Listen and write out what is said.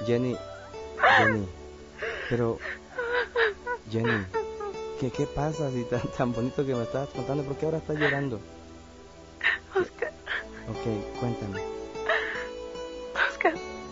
Jenny, Jenny, pero, Jenny, ¿qué pasa si tan bonito que me estabas contando? ¿Por qué ahora estás llorando? Oscar, Ok, cuéntame. Oscar,